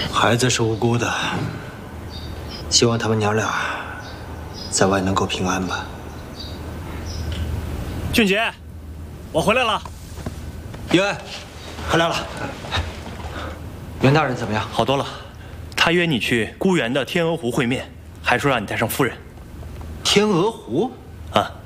孩子是无辜的，希望他们娘俩在外能够平安吧。 俊杰，我回来了。 员外，回来了。袁大人怎么样？ 好多了，他约你去孤园的天鹅湖会面，还说让你带上夫人。 天鹅湖？ 啊，